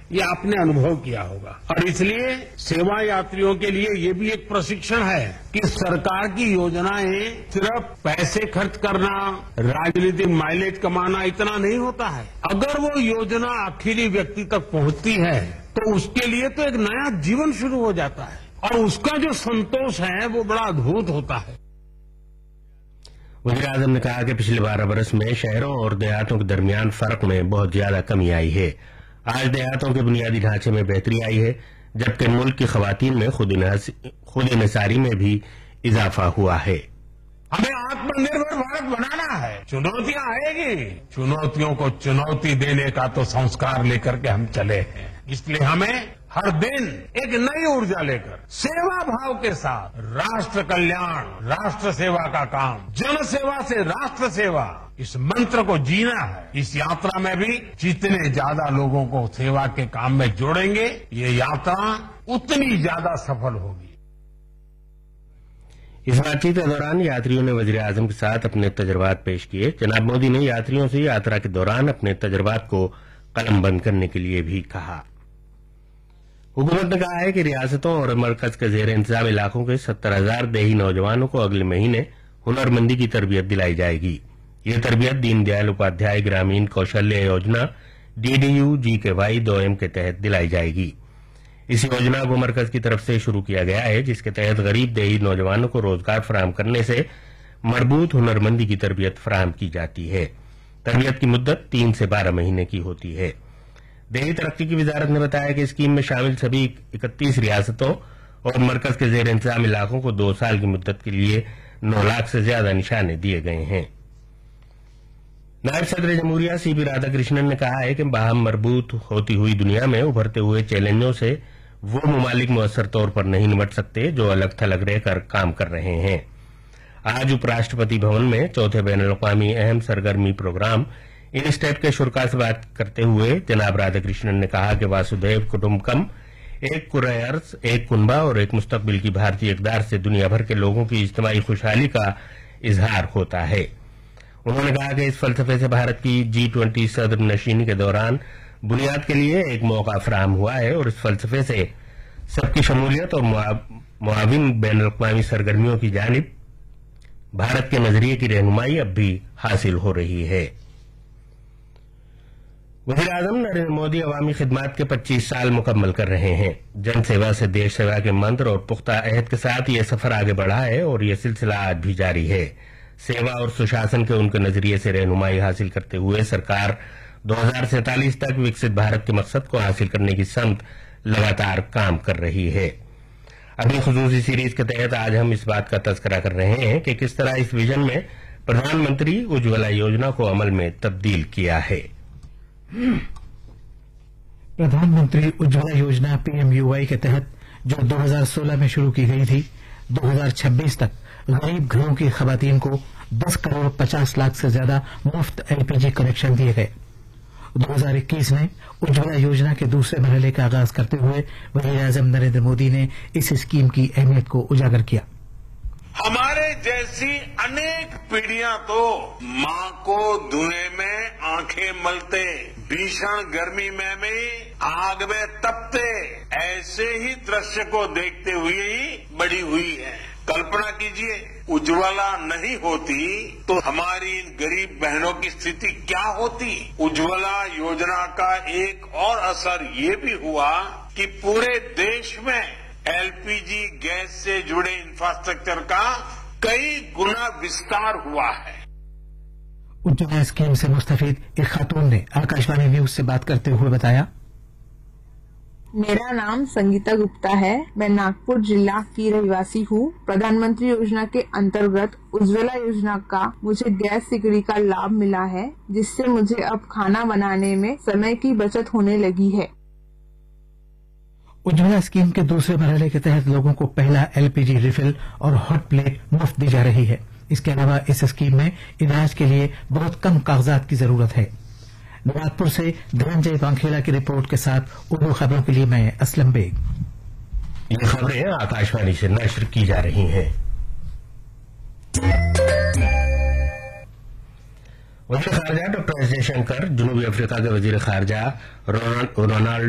ये आपने अनुभव किया होगा। और इसलिए सेवा यात्रियों के लिए ये भी एक प्रशिक्षण है कि सरकार की योजनाएं सिर्फ पैसे खर्च करना, राजनीतिक माइलेज कमाना इतना नहीं होता है। अगर वो योजना आखिरी व्यक्ति तक पहुंचती है तो उसके लिए तो एक नया जीवन शुरू हो जाता है और उसका जो संतोष है वो बड़ा अद्भुत होता है। वज़ीर आज़म ने कहा कि पिछले 12 वर्ष में शहरों और देहातों के दरमियान फर्क में बहुत ज्यादा कमी आई है। आज देहातों के बुनियादी ढांचे में बेहतरी आई है, जबकि मुल्क की खवातीन में खुद इन्हिसारी में भी इजाफा हुआ है। हमें आत्मनिर्भर भारत बनाना है। चुनौतियां आएगी, चुनौतियों को चुनौती देने का तो संस्कार लेकर के हम चले हैं। इसलिए हमें हर दिन एक नई ऊर्जा लेकर सेवा भाव के साथ राष्ट्र कल्याण, राष्ट्र सेवा का काम, जन सेवा से राष्ट्र सेवा, इस मंत्र को जीना है। इस यात्रा में भी जितने ज्यादा लोगों को सेवा के काम में जोड़ेंगे, ये यात्रा उतनी ज्यादा सफल होगी। इस बातचीत के दौरान यात्रियों ने वज़ीर आज़म के साथ अपने तजुर्बात पेश किए। जनाब मोदी ने यात्रियों से यात्रा के दौरान अपने तजुर्बात को कलमबंद करने के लिए भी कहा। हुकूमत ने कहा है कि रियासतों और मरकज के जेर इंतजाम इलाकों के 70,000 देही नौजवानों को अगले महीने हुनरमंदी की तरबियत दिलाई जाएगी। ये तरबियत दीनदयाल उपाध्याय ग्रामीण कौशल्य योजना DDU-GKY 2M के तहत दिलाई जाएगी। इस योजना को मरकज की तरफ से शुरू किया गया है, जिसके तहत गरीब देही नौजवानों को रोजगार फराहम करने से मरबूत हुनरमंदी की तरबियत फराहम की जाती है। तरबियत की मुद्दत 3 से 12 महीने की होती है। देही तरक्की की वजारत ने बताया कि स्कीम में शामिल सभी 31 रियासतों और मरकज के जेर इंतजाम इलाकों को 2 साल की मुद्दत के लिए 9 लाख से ज्यादा निशाने दिए गए हैं। नायब सदर जमहूरिया CP राधाकृष्णन ने कहा है कि बाहम मरबूत होती हुई दुनिया में उभरते हुए चैलेंजों से वो ममालिक मुअस्सर तौर पर नहीं निपट सकते जो अलग थलग रहकर काम कर रहे हैं। आज उपराष्ट्रपति भवन में चौथे बैनुल-अक़वामी अहम सरगर्मी प्रोग्राम इन स्टेप के शुरा से बात करते हुए जनाब राधाकृष्णन ने कहा कि वासुदेव कुटुम्बकम, एक कुर्राए अर्ज़, एक कुनबा और एक मुस्तकबिल की भारतीय इक़दार से दुनिया भर के लोगों की इज्तिमाई खुशहाली का इजहार होता है। उन्होंने कहा कि इस फलसफे से भारत की G20 सदर नशीनी के दौरान बुनियाद के लिए एक मौका फराहम हुआ है और इस फलसफे से सबकी शमूलियत और मुआविन बैनुल-अक़वामी सरगर्मियों की जानिब भारत के नजरिए की रहनुमाई अब भी हासिल हो रही है। वज़ीर आज़म नरेंद्र मोदी अवामी खिदमात के 25 साल मुकम्मल कर रहे हैं। जन सेवा से देश सेवा के मंत्र और पुख्ता अहद के साथ ये सफर आगे बढ़ा है और ये सिलसिला आज भी जारी है। सेवा और सुशासन के उनके नजरिए से रहनुमाई हासिल करते हुए सरकार 2047 तक विकसित भारत के मकसद को हासिल करने की समत लगातार काम कर रही है। अगली खुसूसी सीरीज के तहत आज हम इस बात का तज़किरा कर रहे हैं कि किस तरह इस विजन में प्रधानमंत्री उज्ज्वला योजना को अमल में तब्दील किया है। प्रधानमंत्री उज्ज्वला योजना PMUY के तहत जो 2016 में शुरू की गई थी, 2026 तक गरीब घरों की खवातीन को 10 करोड़ 50 लाख से ज्यादा मुफ्त LPG कनेक्शन दिए गए। 2021 में उज्ज्वला योजना के दूसरे मरहले का आगाज करते हुए वज़ीर आज़म नरेंद्र मोदी ने इस स्कीम की अहमियत को उजागर किया। हमारे जैसी अनेक पीढ़ियां तो मां को धुएं में आंखें मलते, भीषण गर्मी में भी आग में तपते, ऐसे ही दृश्य को देखते हुए ही बड़ी हुई है। कल्पना कीजिए, उज्ज्वला नहीं होती तो हमारी इन गरीब बहनों की स्थिति क्या होती। उज्ज्वला योजना का एक और असर ये भी हुआ कि पूरे देश में LPG गैस से जुड़े इंफ्रास्ट्रक्चर का कई गुना विस्तार हुआ है। उज्ज्वला स्कीम से मुस्तफीद एक खातून ने आकाशवाणी न्यूज से बात करते हुए बताया, मेरा नाम संगीता गुप्ता है। मैं नागपुर जिला की रहवासी हूँ। प्रधानमंत्री योजना के अंतर्गत उज्ज्वला योजना का मुझे गैस सिकड़ी का लाभ मिला है, जिससे मुझे अब खाना बनाने में समय की बचत होने लगी है। उज्ज्वला स्कीम के दूसरे मरहले के तहत लोगों को पहला LPG रिफिल और हॉट प्लेट मुफ्त दी जा रही है। इसके अलावा इस स्कीम में इलाज के लिए बहुत कम कागजात की जरूरत है। नवादपुर से धनंजय वांखेला की रिपोर्ट के साथ उर्दू खबरों के लिए मैं असलम बेग। ये खबरें आकाशवाणी से नश्र की जा रही हैं। वज़ीर ख़ारजा डॉक्टर एस जयशंकर, जनूबी अफ्रीका के वज़ीर ख़ारजा रोनाल्ड